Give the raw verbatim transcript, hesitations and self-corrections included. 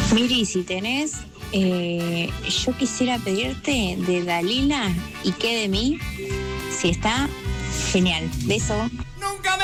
Miri, si tenés, eh, yo quisiera pedirte de Dalila y qué de mí, si está genial. Beso. No